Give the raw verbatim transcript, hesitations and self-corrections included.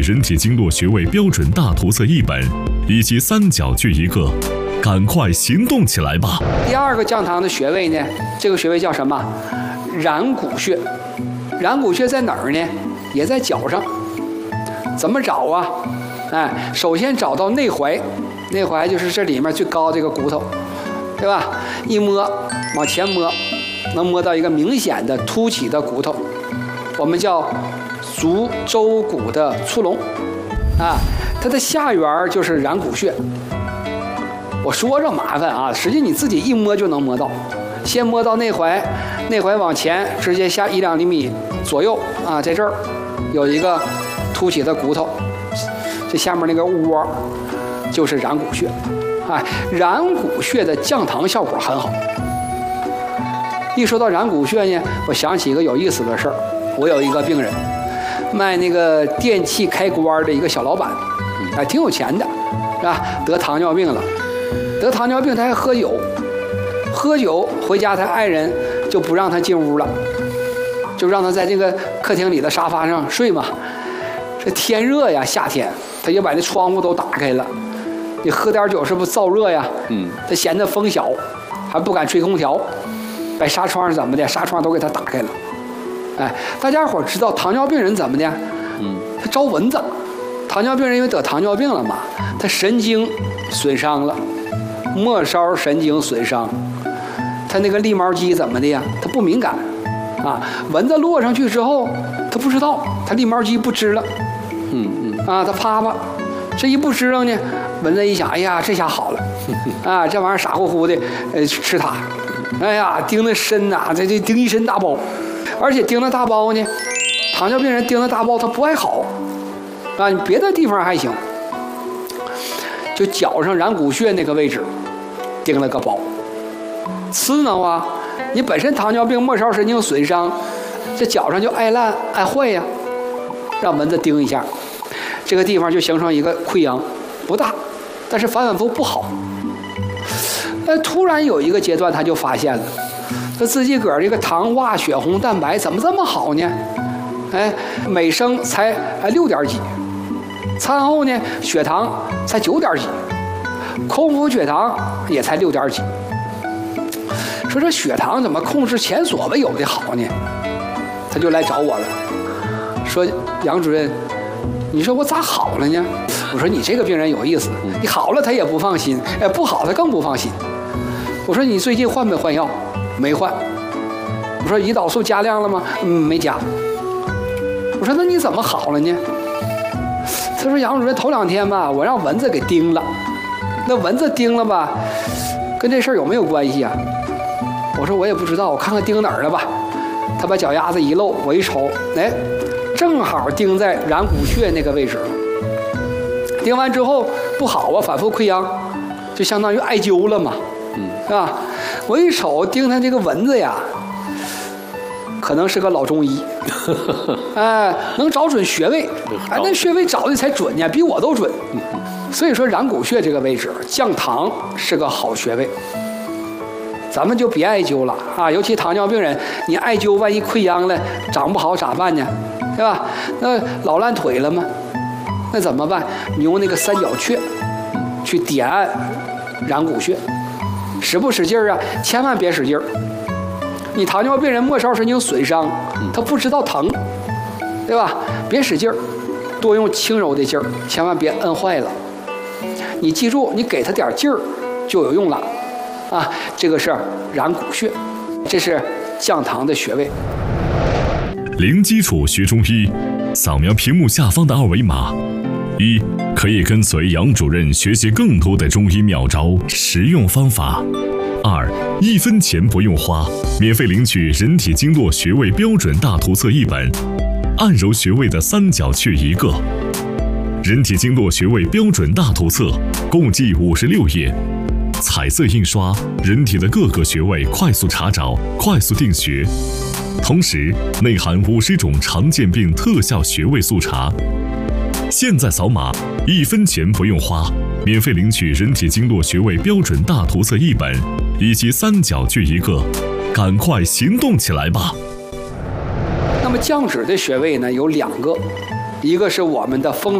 人体经络穴位标准大图册一本，以及三角穴一个，赶快行动起来吧！ 第二个降糖的穴位呢，这个穴位叫什么？然谷穴。然谷穴在哪儿呢？也在脚上。怎么找啊？哎，首先找到内踝，内踝就是这里面最高这个骨头，对吧？一摸，往前摸，能摸到一个明显的凸起的骨头，我们叫足舟骨的粗隆，啊，它的下缘就是然谷穴。我说着麻烦啊，实际你自己一摸就能摸到。先摸到内踝，内踝往前直接下一两厘米左右啊，在这儿有一个凸起的骨头，这下面那个窝就是然谷穴。哎，然谷穴的降糖效果很好。一说到然谷穴呢，我想起一个有意思的事儿。我有一个病人，卖那个电器开关的一个小老板，哎，挺有钱的，是吧？得糖尿病了，得糖尿病他还喝酒，喝酒回家他爱人就不让他进屋了，就让他在这个客厅里的沙发上睡嘛。这天热呀，夏天他就把那窗户都打开了。你喝点酒是不是燥热呀？嗯，他嫌他风小，还不敢吹空调，把纱窗怎么的，纱窗都给他打开了。哎，大家伙知道糖尿病人怎么的？嗯，他招蚊子。糖尿病人因为得糖尿病了嘛，他神经损伤了，末梢神经损伤，他那个立毛肌怎么的呀？他不敏感，啊，蚊子落上去之后，他不知道，他立毛肌不支了，嗯嗯，啊，他啪啪，这一不支棱呢，蚊子一想，哎呀，这下好了，啊，这玩意儿傻乎乎的，呃，吃它，哎呀，叮得深呐，这这叮一身大包。而且叮了大包呢，糖尿病人叮了大包他不爱好，啊，你别的地方还行，就脚上然谷穴那个位置叮了个包，刺挠啊！你本身糖尿病末梢神经损伤，这脚上就爱烂爱坏呀，让蚊子叮一下，这个地方就形成一个溃疡，不大，但是反反复复不好。呃，突然有一个阶段他就发现了。他自己个儿这个糖化血红蛋白怎么这么好呢？哎，每升才哎六点几，餐后呢血糖才九点几，空腹血糖也才六点几。说这血糖怎么控制前所未有的好呢？他就来找我了，说杨主任，你说我咋好了呢？我说你这个病人有意思，你好了他也不放心，哎，不好他更不放心。我说你最近换没换药？没换。我说胰岛素加量了吗？嗯，没加。我说那你怎么好了呢？他说杨主任头两天吧，我让蚊子给叮了。那蚊子叮了吧，跟这事儿有没有关系啊？我说我也不知道，我看看叮哪儿了吧。他把脚丫子一露，我一瞅，哎，正好叮在然谷穴那个位置。叮完之后不好啊，反复溃疡，就相当于艾灸了嘛，嗯，是吧？我一瞅叮他这个蚊子呀，可能是个老中医，哎，能找准穴位，哎，那穴位找的才准呢，比我都准。所以说然谷穴这个位置降糖是个好穴位，咱们就别艾灸了啊，尤其糖尿病人，你艾灸万一溃疡了，长不好咋办呢？对吧？那老烂腿了吗？那怎么办？你用那个三角穴去点按然谷穴。使不使劲儿啊？千万别使劲儿。你糖尿病人末梢神经损伤，他不知道疼，对吧？别使劲儿，多用轻柔的劲儿，千万别摁坏了。你记住，你给他点劲儿就有用了，啊，这个是然谷穴，这是降糖的穴位。 零基础学中医，扫描屏幕下方的二维码。一，可以跟随杨主任学习更多的中医妙招、实用方法。二，一分钱不用花，免费领取人体经络穴位标准大图册一本，按揉穴位的三角穴一个。人体经络穴位标准大图册共计五十六页，彩色印刷，人体的各个穴位快速查找、快速定穴。同时内含五十种常见病特效穴位速查。现在扫码，一分钱不用花，免费领取人体经络穴位标准大图册一本，以及三角穴一个，赶快行动起来吧！ 那么降脂的穴位呢有两个，一个是我们的风